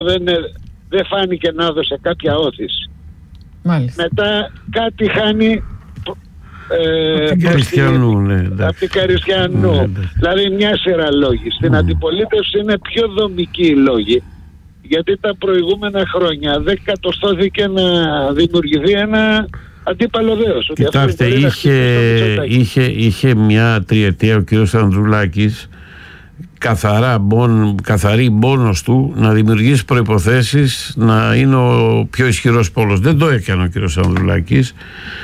δεν φάνηκε να έδωσε κάποια όθηση. Μάλιστα. Μετά κάτι χάνει από την Καριστιανού. Δηλαδή μια σειρά λόγοι. Στην αντιπολίτευση είναι πιο δομικοί οι λόγοι, γιατί τα προηγούμενα χρόνια δεν κατορθώθηκε να δημιουργηθεί ένα αντίπαλο δέος. Κοιτάξτε, είχε μια τριετία ο κ. Ανδρουλάκης καθαρή μόνος του να δημιουργήσει προϋποθέσεις να είναι ο πιο ισχυρός πόλος. Δεν το έκανε ο κ. Ανδρουλάκης,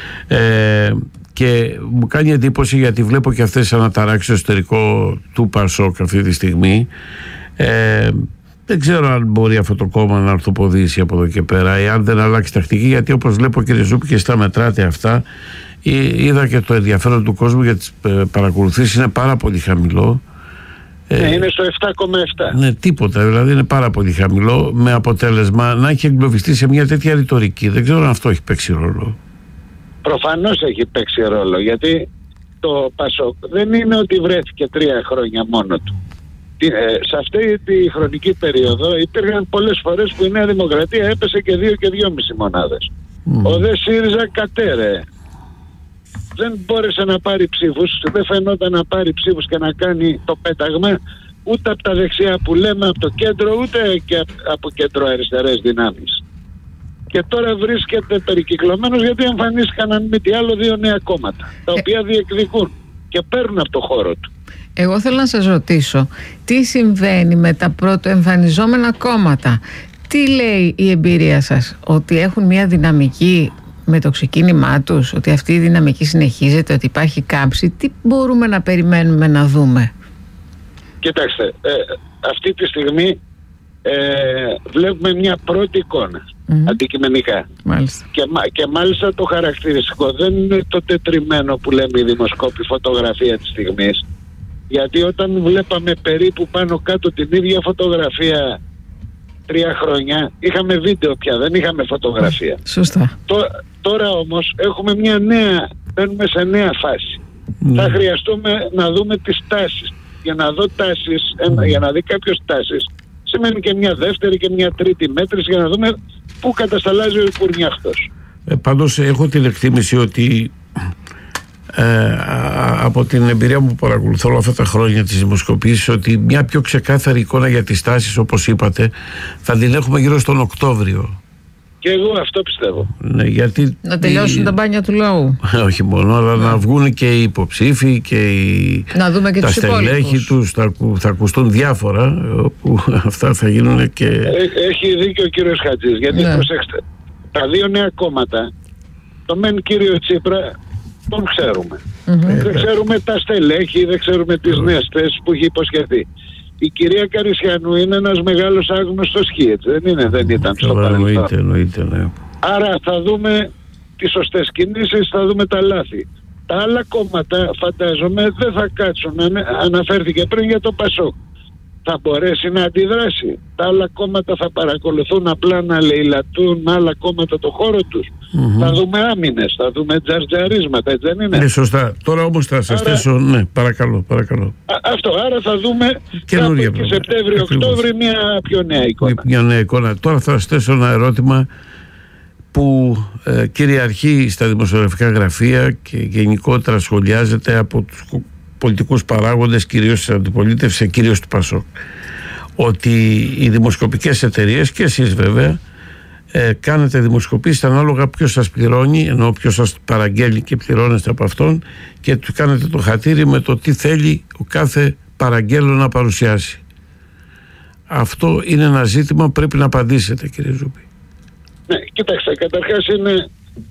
και μου κάνει εντύπωση, γιατί βλέπω και αυτές τις αναταράξεις εσωτερικό του Πασόκ αυτή τη στιγμή. Δεν ξέρω αν μπορεί αυτό το κόμμα να ορθοποδήσει από εδώ και πέρα, εάν δεν αλλάξει τακτική, γιατί όπως βλέπω, κύριε Ζούπη, και στα μετράτε αυτά, είδα και το ενδιαφέρον του κόσμου για τις παρακολουθήσεις είναι πάρα πολύ χαμηλό. Είναι στο 7,7. Ναι, τίποτα, δηλαδή είναι πάρα πολύ χαμηλό, με αποτέλεσμα να έχει εγκλωβιστεί σε μια τέτοια ρητορική. Δεν ξέρω αν αυτό έχει παίξει ρόλο. Προφανώς έχει παίξει ρόλο, γιατί το Πασόκ δεν είναι ότι βρέθηκε 3 χρόνια μόνο του. Σε αυτή τη χρονική περίοδο υπήρχαν πολλές φορές που η Νέα Δημοκρατία έπεσε και 2 και 2,5 μονάδες. Ο δε ΣΥΡΙΖΑ κατέρεε. Δεν μπόρεσε να πάρει ψήφους, δεν φαινόταν να πάρει ψήφους και να κάνει το πέταγμα ούτε από τα δεξιά που λέμε, από το κέντρο, ούτε και από κέντρο αριστερές δυνάμεις. Και τώρα βρίσκεται περικυκλωμένος, γιατί εμφανίστηκαν, αν μη τι άλλο, 2 νέα κόμματα, τα οποία διεκδικούν και παίρνουν από το χώρο του. Εγώ θέλω να σας ρωτήσω, τι συμβαίνει με τα πρωτοεμφανιζόμενα κόμματα? Τι λέει η εμπειρία σας? Ότι έχουν μια δυναμική με το ξεκίνημά τους, ότι αυτή η δυναμική συνεχίζεται, ότι υπάρχει κάμψη? Τι μπορούμε να περιμένουμε να δούμε? Κοιτάξτε, αυτή τη στιγμή βλέπουμε μια πρώτη εικόνα, αντικειμενικά. Μάλιστα. Και μάλιστα το χαρακτηριστικό δεν είναι το τετριμένο που λέμε οι δημοσκόποι, φωτογραφία της στιγμής, γιατί όταν βλέπαμε περίπου πάνω κάτω την ίδια φωτογραφία 3 χρόνια, είχαμε βίντεο πια, δεν είχαμε φωτογραφία. Σωστά. Τώρα όμως έχουμε μπαίνουμε σε νέα φάση. Θα χρειαστούμε να δούμε τις τάσεις. Για να δω τάσεις, για να δει κάποιος τάσεις, σημαίνει και μια δεύτερη και μια τρίτη μέτρηση, για να δούμε πού κατασταλάζει ο Υπουργιάχτος. Πάντως έχω την εκτίμηση ότι από την εμπειρία μου που παρακολουθώ όλα αυτά τα χρόνια της δημοσκοπήσης, ότι μια πιο ξεκάθαρη εικόνα για τις τάσεις, όπως είπατε, θα την έχουμε γύρω στον Οκτώβριο. Και εγώ αυτό πιστεύω. Ναι, γιατί να τελειώσουν τα μπάνια του λαού. Όχι μόνο, αλλά να βγουν και οι υποψήφοι και να δούμε και τα στελέχη τους. Θα ακουστούν διάφορα, που αυτά θα γίνουν και... Έχει δίκιο ο κύριος Χατζής, γιατί προσέξτε, τα 2 νέα κόμματα, το μεν κύριο Τσίπρα τον ξέρουμε. Δεν ξέρουμε τα στελέχη, δεν ξέρουμε τις νέες θέσεις που έχει υποσχεθεί. Η κυρία Καριστιανού είναι ένας μεγάλος άγνωστος χ, δεν ήταν στο παρελθόν. Εννοείται, ναι. Άρα θα δούμε τις σωστές κινήσεις, θα δούμε τα λάθη. Τα άλλα κόμματα, φαντάζομαι, δεν θα κάτσουν. Αναφέρθηκε πριν για το Πασόκ. Θα μπορέσει να αντιδράσει? Τα άλλα κόμματα θα παρακολουθούν απλά να λαιλατούν άλλα κόμματα το χώρο τους? Θα δούμε άμυνες, θα δούμε τζαρτζαρίσματα, έτσι δεν είναι? Ναι, σωστά. Τώρα όμως θα σας θέσω, ναι, παρακαλώ. Αυτό, άρα θα δούμε κάπου Σεπτέμβριο-Οκτώβριο μια πιο νέα εικόνα. Μια νέα εικόνα. Τώρα θα σας θέσω ένα ερώτημα που κυριαρχεί στα δημοσιογραφικά γραφεία και γενικότερα σχολιάζεται από τους πολιτικούς παράγοντες, κυρίως της αντιπολίτευσης, κυρίως του Πασόκ, ότι οι δημοσκοπικές εταιρείες, και εσείς βέβαια, κάνετε δημοσκοπήσεις ανάλογα ποιος σας πληρώνει, ενώ ποιος σας παραγγέλνει και πληρώνεστε από αυτόν, και του κάνετε το χατήρι με το τι θέλει ο κάθε παραγγέλων να παρουσιάσει. Αυτό είναι ένα ζήτημα που πρέπει να απαντήσετε, κύριε Ζούπη. Ναι, κοιτάξτε, καταρχάς είναι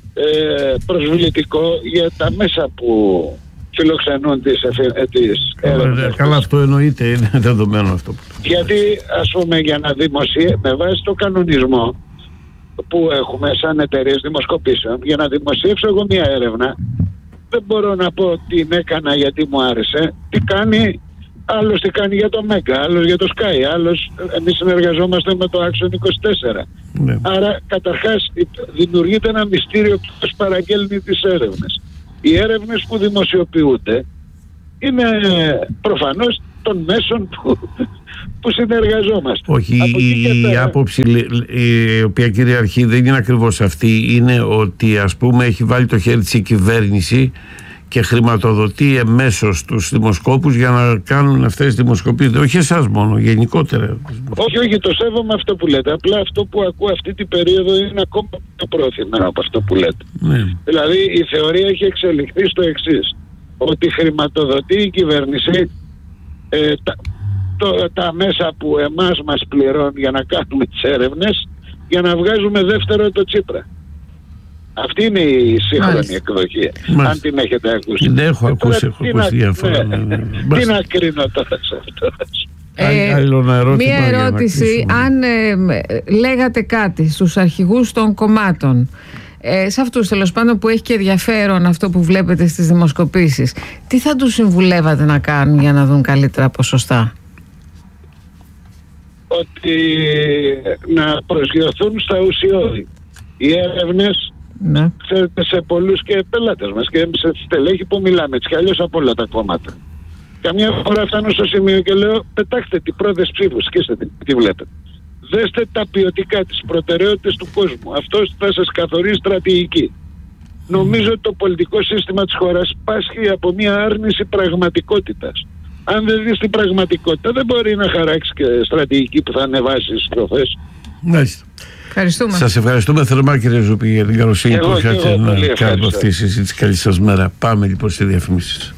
προσβλητικό για τα μέσα που φιλοξενούν τις έρευνες. Καλά, αυτό εννοείται, είναι δεδομένο αυτό. Γιατί, ας πούμε, για να με βάση το κανονισμό που έχουμε σαν εταιρείες δημοσκοπήσεων, για να δημοσιεύσω εγώ μια έρευνα, δεν μπορώ να πω τι έκανα γιατί μου άρεσε, τι κάνει άλλος, τι κάνει για το Μέγκα, άλλος για το Sky, άλλος, εμείς συνεργαζόμαστε με το Action 24. Ναι. Άρα καταρχάς δημιουργείται ένα μυστήριο ποιος παραγγέλνει τις έρευνες. Οι έρευνες που δημοσιοποιούνται είναι προφανώς των μέσων που συνεργαζόμαστε. Όχι, η άποψη η οποία κυριαρχεί δεν είναι ακριβώς αυτή. Είναι ότι, ας πούμε, έχει βάλει το χέρι της η κυβέρνηση και χρηματοδοτεί εμέσως τους δημοσκόπους για να κάνουν αυτές τις δημοσκοπήσεις. Όχι εσάς μόνο, γενικότερα. Όχι, το σέβομαι αυτό που λέτε. Απλά αυτό που ακούω αυτή την περίοδο είναι ακόμα πιο πρόθυμο από αυτό που λέτε. Ναι. Δηλαδή η θεωρία έχει εξελιχθεί στο εξής, ότι χρηματοδοτεί η κυβέρνηση τα μέσα που εμάς μας πληρώνουν για να κάνουμε τις έρευνες, για να βγάζουμε δεύτερο το Τσίπρα. Αυτή είναι η σύγχρονη εκδοχή. Μάλιστα. Αν την έχετε ακούσει. Την έχω ακούσει διάφορα. Τι να κρίνω τώρα σε αυτό. Μία ερώτηση. Αν λέγατε κάτι στους αρχηγούς των κομμάτων, σε αυτούς τέλος πάντων που έχει και ενδιαφέρον αυτό που βλέπετε στις δημοσκοπήσεις, τι θα τους συμβουλεύατε να κάνουν για να δουν καλύτερα ποσοστά? Ότι να προσγειωθούν στα ουσιώδη. Οι έρευνες, ναι, ξέρετε, σε πολλούς και πελάτες μας και σε στελέχη που μιλάμε έτσι κι αλλιώς από όλα τα κόμματα. Καμιά φορά φτάνω στο σημείο και λέω, πετάξτε τις πρώτες ψήφους, σκίστε τι βλέπετε. Δέστε τα ποιοτικά, τις προτεραιότητες του κόσμου. Αυτό θα σας καθορίσει στρατηγική. Νομίζω ότι το πολιτικό σύστημα της χώρας πάσχει από μια άρνηση πραγματικότητας. Αν δεν δεις την πραγματικότητα, δεν μπορεί να χαράξει και στρατηγική που θα ανεβάσει τις στροφές. Μάλιστα. Ευχαριστούμε. Σας ευχαριστούμε θερμά, κύριε Ζουπή, για την καλοσύνη που είχατε να κάνουμε αυτή τη συζήτηση. Καλή σας μέρα. Πάμε λοιπόν στις διαφημίσεις.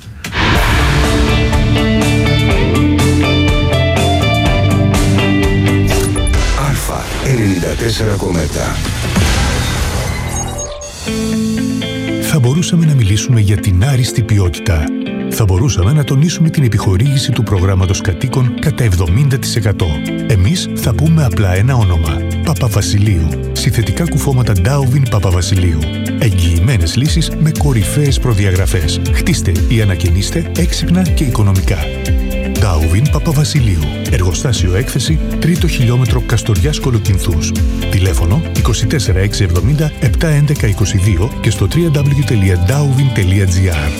Αλφα 94,7. Θα μπορούσαμε να μιλήσουμε για την άριστη ποιότητα. Θα μπορούσαμε να τονίσουμε την επιχορήγηση του προγράμματος κατοίκων κατά 70%. Εμείς θα πούμε απλά ένα όνομα. Παπαβασιλείου. Συνθετικά κουφώματα Darwin Παπαβασιλείου. Εγγυημένες λύσεις με κορυφαίες προδιαγραφές. Χτίστε ή ανακαινίστε έξυπνα και οικονομικά. Darwin Παπαβασιλείου. Εργοστάσιο έκθεση 3ο χιλιόμετρο Καστοριάς Κολοκυνθούς. Τηλέφωνο 24670 71122 και στο www.darwin.gr.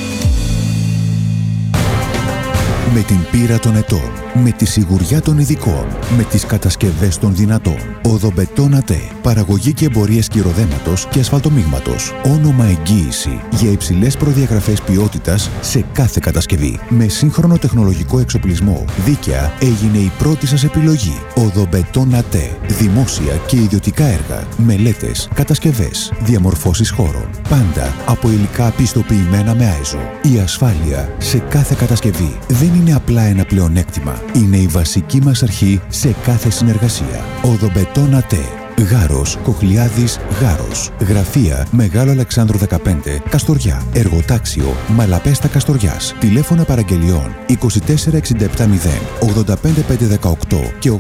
Με την πείρα των ετών, με τη σιγουριά των ειδικών, με τις κατασκευές των δυνατών. Οδομπετόν ΑΤΕ. Παραγωγή και εμπορία σκυροδέματος και ασφαλτομίγματος. Όνομα εγγύηση για υψηλές προδιαγραφές ποιότητας σε κάθε κατασκευή. Με σύγχρονο τεχνολογικό εξοπλισμό, δίκαια έγινε η πρώτη σας επιλογή. Οδομπετόν ΑΤΕ. Δημόσια και ιδιωτικά έργα, μελέτες, κατασκευές, διαμορφώσεις χώρων. Πάντα από υλικά πιστοποιημένα με ISO. Η ασφάλεια σε κάθε κατασκευή δεν είναι απλά ένα πλεονέκτημα. Είναι η βασική μας αρχή σε κάθε συνεργασία. Οδομπετόν ΑΤΕ. Γάρος, Κοχλιάδης, Γάρος. Γραφεία Μεγάλο Αλεξάνδρου 15, Καστοριά. Εργοτάξιο Μαλαπέστα Καστοριάς. Τηλέφωνα παραγγελιών 24670 85518 και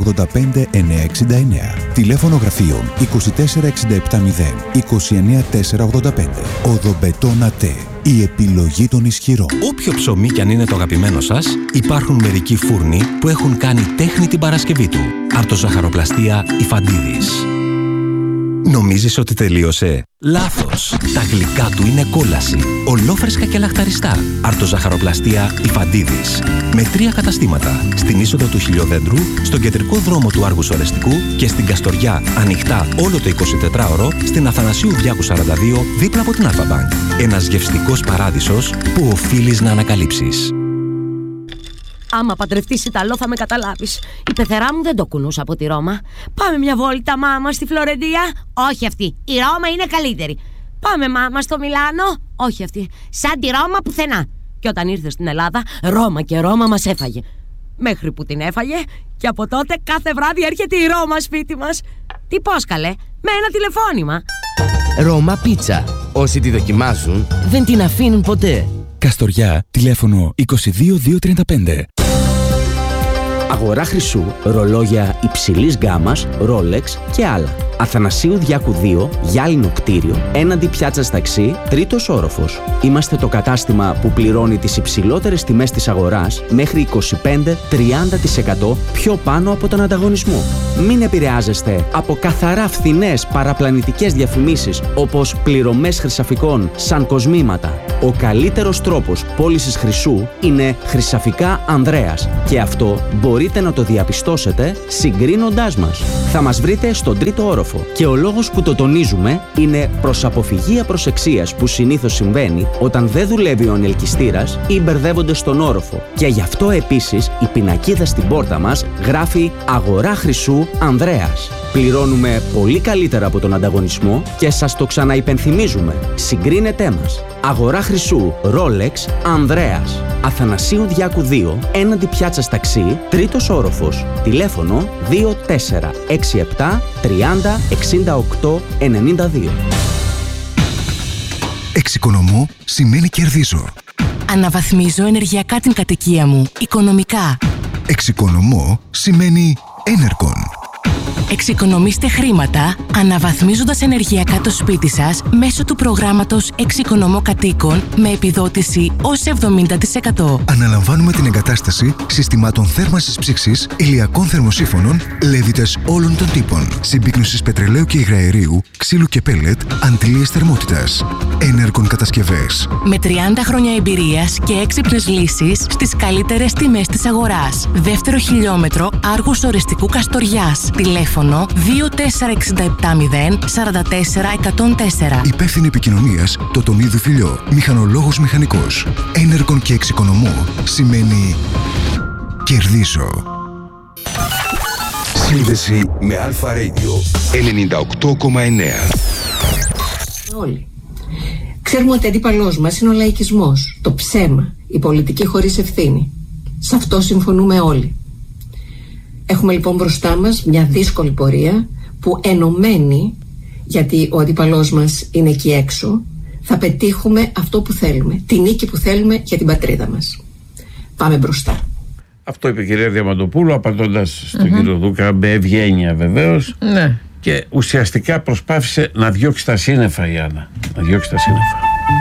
85969. Τηλέφωνο γραφείων 24670 29485. Οδομπετόν ΑΤΕ. Η επιλογή των ισχυρών. Όποιο ψωμί κι αν είναι το αγαπημένο σας, υπάρχουν μερικοί φούρνοι που έχουν κάνει τέχνη την Παρασκευή του. Αρτοζαχαροπλαστεία Ιφαντίδης. Νομίζεις ότι τελείωσε? Λάθος! Τα γλυκά του είναι κόλαση. Ολόφρεσκα και λαχταριστά. Αρτοζαχαροπλαστεία Ιφαντίδης. Με 3 καταστήματα. Στην είσοδο του Χιλιοδέντρου, στον κεντρικό δρόμο του Άργους Ορεστικού και στην Καστοριά ανοιχτά όλο το 24ωρο στην Αθανασίου Διάκου 42 δίπλα από την Αλφα-Μπανκ. Ένας γευστικός παράδεισος που οφείλεις να ανακαλύψεις. Άμα παντρευτείς Ιταλό θα με καταλάβεις. Η πεθερά μου δεν το κουνούσε από τη Ρώμα. Πάμε μια βόλτα, μάμα, στη Φλωρεντία. Όχι αυτή. Η Ρώμα είναι καλύτερη. Πάμε, μάμα, στο Μιλάνο. Όχι αυτή. Σαν τη Ρώμα πουθενά. Και όταν ήρθε στην Ελλάδα, Ρώμα και Ρώμα μας έφαγε. Μέχρι που την έφαγε και από τότε κάθε βράδυ έρχεται η Ρώμα σπίτι μας. Τι πώς καλέ, με ένα τηλεφώνημα. Ρώμα Πίτσα. Όσοι τη δοκιμάζουν δεν την αφήνουν ποτέ. Καστοριά, τηλέφωνο 22235. Αγορά χρυσού, ρολόγια υψηλής γκάμας, Rolex και άλλα. Αθανασίου Διάκου 2, γυάλινο κτίριο, έναντι πιάτσας ταξί, 3ος όροφος. Είμαστε το κατάστημα που πληρώνει τις υψηλότερες τιμές της αγοράς μέχρι 25-30% πιο πάνω από τον ανταγωνισμό. Μην επηρεάζεστε από καθαρά φθηνές παραπλανητικές διαφημίσεις όπως πληρωμές χρυσαφικών σαν κοσμήματα. Ο καλύτερος τρόπος πώλησης χρυσού είναι Χρυσαφικά Ανδρέας και αυτό μπορείτε να το διαπιστώσετε συγκρίνοντάς μας. Θα μας βρείτε στον 3ο όροφο και ο λόγος που το τονίζουμε είναι προς αποφυγή απροσεξίας που συνήθως συμβαίνει όταν δεν δουλεύει ο ανελκυστήρας ή μπερδεύονται στον όροφο. Και γι' αυτό επίσης η πινακίδα στην πόρτα μας γράφει «Αγορά χρυσού Ανδρέας». Πληρώνουμε πολύ καλύτερα από τον ανταγωνισμό και σας το ξαναυπενθυμίζουμε. Συγκρίνετέ μας. Αγορά χρυσού Rolex Ανδρέας. Αθανασίου Διάκου 2, έναντι πιάτσας ταξί, 3ος όροφος. Τηλέφωνο 2467 30 68 92. Εξοικονομώ σημαίνει κερδίζω. Αναβαθμίζω ενεργειακά την κατοικία μου, οικονομικά. Εξοικονομώ σημαίνει Enercon. Εξοικονομήστε χρήματα αναβαθμίζοντας ενεργειακά το σπίτι σας μέσω του προγράμματος Εξοικονομώ Κατοίκων με επιδότηση ως 70%. Αναλαμβάνουμε την εγκατάσταση συστημάτων θέρμανσης ψήξης, ηλιακών θερμοσύφωνων, λέβητες όλων των τύπων, συμπίκνωσης πετρελαίου και υγραερίου, ξύλου και πέλετ, αντλίες θερμότητας. Enercon κατασκευές. Με 30 χρόνια εμπειρίας και έξυπνες λύσεις στις καλύτερες τιμές της αγοράς. Δεύτερο χιλιόμετρο Άργους Οριστικού Καστοριάς. Τηλέφωνο 24670 44 104. Υπεύθυνη επικοινωνίας Τοτονίδου Φιλιό. Μηχανολόγος μηχανικός. Enercon και εξοικονομώ σημαίνει κερδίζω. Σύνδεση με Αλφα Radio 98,9. Όλοι. Ξέρουμε ότι αντίπαλός μας είναι ο λαϊκισμός, το ψέμα, η πολιτική χωρίς ευθύνη. Σε αυτό συμφωνούμε όλοι. Έχουμε λοιπόν μπροστά μας μια δύσκολη πορεία που ενωμένη, γιατί ο αντίπαλός μας είναι εκεί έξω, θα πετύχουμε αυτό που θέλουμε, τη νίκη που θέλουμε για την πατρίδα μας. Πάμε μπροστά. Αυτό είπε η κυρία Διαμαντοπούλου, απαντώντας στον κύριο Δούκα, με ευγένεια βεβαίως. Ναι. Και ουσιαστικά προσπάθησε να διώξει τα σύννεφα η Άννα. Να διώξει τα σύννεφα.